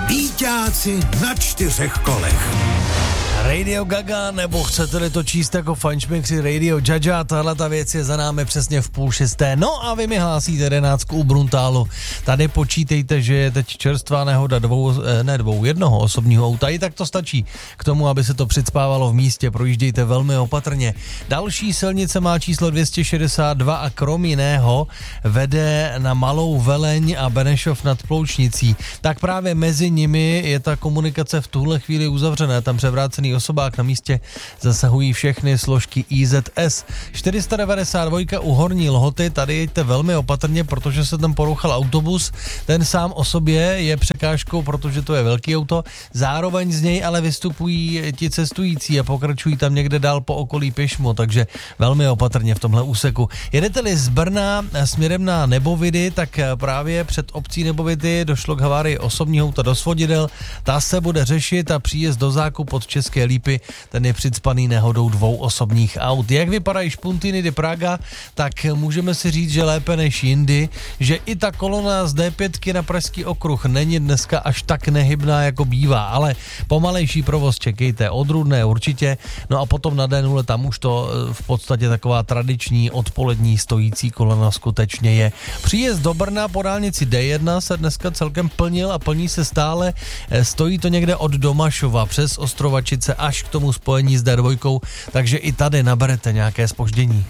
Víťáci na 4 kolech. Radio Gaga, nebo chcete-li to číst jako fančmikři Radio Jaja, tahle ta věc je za námi přesně v 5:30. No a vy mi hlásíte 11 u Bruntálu. Tady počítejte, že je teď čerstvá nehoda jednoho osobního auta. I tak to stačí k tomu, aby se to přicpávalo v místě. Projíždějte velmi opatrně. Další silnice má číslo 262 a krom jiného vede na Malou Veleň a Benešov nad Ploučnicí. Tak právě mezi nimi je ta komunikace v tuhle chvíli uzavřená. Tam převrácený osobák, na místě zasahují všechny složky IZS. 492 u Horní Lhoty, tady jeďte velmi opatrně, protože se tam porouchal autobus. Ten sám o sobě je překážkou, protože to je velký auto. Zároveň z něj ale vystupují ti cestující a pokračují tam někde dál po okolí pěšmo, takže velmi opatrně v tomhle úseku. Jedete-li z Brna směrem na Nebovidy, tak právě před obcí Nebovidy došlo k havárii osobního auta do svodidel. Ta se bude řešit a příjezd do Zákup od České Lípy, ten je přicpaný nehodou 2 osobních aut. Jak vypadají Špuntiny de Praga, tak můžeme si říct, že lépe než jindy, že i ta kolona z D5 na Pražský okruh není dneska až tak nehybná, jako bývá, ale pomalejší provoz čekejte, od Rudné určitě, no a potom na D0 tam už to v podstatě taková tradiční odpolední stojící kolona skutečně je. Příjezd do Brna po dálnici D1 se dneska celkem plnil a plní se stále, stojí to někde od Domašova přes Ostrovačice až k tomu spojení s D2, takže i tady naberete nějaké zpoždění.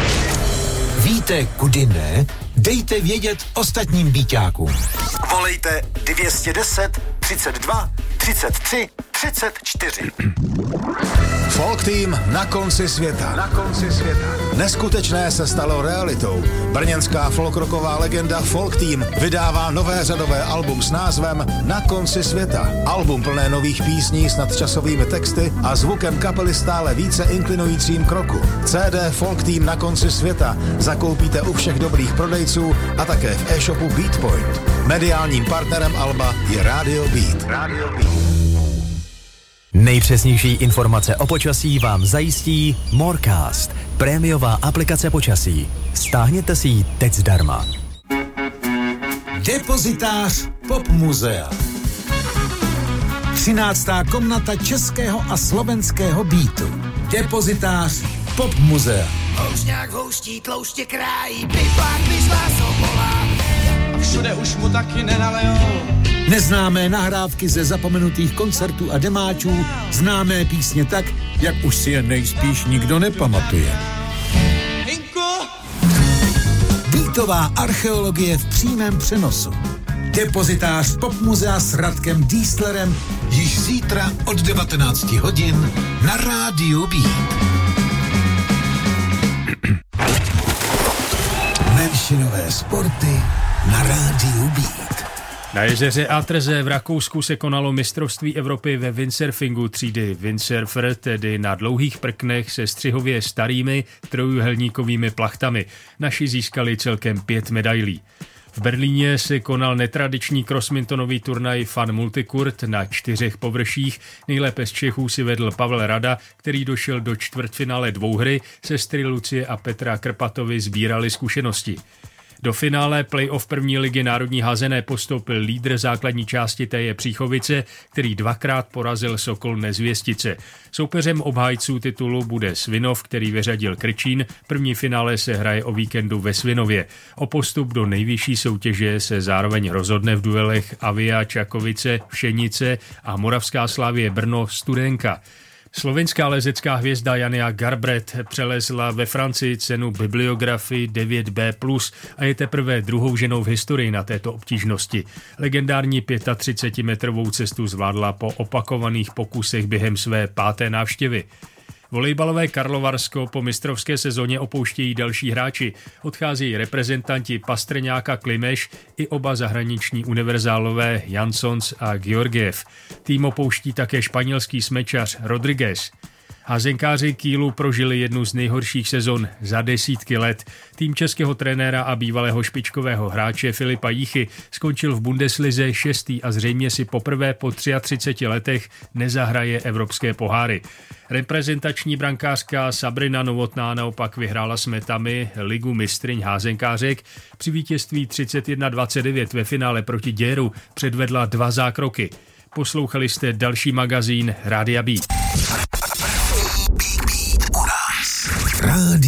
Víte, kudy ne? Dejte vědět ostatním víťákům. Volejte 210 32 33 34. Folk Team na konci světa. Neskutečné se stalo realitou. Brněnská folkrocková legenda Folk Team vydává nové řadové album s názvem Na konci světa. Album plné nových písní s nadčasovými texty a zvukem kapely stále více inklinujícím kroku. CD Folk Team Na konci světa zakoupíte u všech dobrých prodejců a také v e-shopu Beatpoint. Mediálním partnerem alba je Radio Beat. Nejpřesnější informace o počasí vám zajistí Morecast, prémiová aplikace počasí. Stáhněte si ji teď zdarma. Depozitář Pop Muzea. 13. komnata českého a slovenského beatu. Depozitář Pop Muzea. Houšňák houští, tlouště krájí, pipák vyšla sobola. Všude už mu taky nenalejou. Neznámé nahrávky ze zapomenutých koncertů a demáčů, známé písně tak, jak už si je nejspíš nikdo nepamatuje. Beatová archeologie v přímém přenosu. Depozitář Pop Muzea s Radkem Dieslerem již zítra od 19 hodin na Rádiu Beat. Menšinové sporty na Rádiu Beat. Na jezeře Atrze v Rakousku se konalo mistrovství Evropy ve windsurfingu třídy windsurfer, tedy na dlouhých prknech se střihově starými trojuhelníkovými plachtami. Naši získali celkem 5 medailí. V Berlíně se konal netradiční crossmintonový turnaj Fun Multicurt na 4 površích. Nejlépe z Čechů si vedl Pavel Rada, který došel do čtvrtfinále dvouhry. Sestry Lucie a Petra Krpatovi sbírali zkušenosti. Do finále play-off první ligy národní házené postoupil lídr základní části Teje Příchovice, který 2krát porazil Sokol Nezvěstice. Soupeřem obhájců titulu bude Svinov, který vyřadil Krčín. První finále se hraje o víkendu ve Svinově. O postup do nejvyšší soutěže se zároveň rozhodne v duelech Avia Čakovice, Všenice a Moravská Slavie Brno Studenka. Slovinská lezecká hvězda Jania Garbret přelezla ve Francii cenu bibliografii 9B+, a je teprve druhou ženou v historii na této obtížnosti. Legendární 35-metrovou cestu zvládla po opakovaných pokusech během své 5. návštěvy. Volejbalové Karlovarsko po mistrovské sezóně opouštějí další hráči. Odcházejí reprezentanti Pastrňáka Klimeš i oba zahraniční univerzálové Jansons a Georgiev. Tým opouští také španělský smečař Rodriguez. Házenkáři Kielu prožili jednu z nejhorších sezon za desítky let. Tým českého trenéra a bývalého špičkového hráče Filipa Jíchy skončil v Bundeslize 6. a zřejmě si poprvé po 33 letech nezahraje evropské poháry. Reprezentační brankářka Sabrina Novotná naopak vyhrála s Metami ligu mistryň házenkářek. Při vítězství 31-29 ve finále proti Děru předvedla 2 zákroky. Poslouchali jste další magazín Rádia Beat. Rádio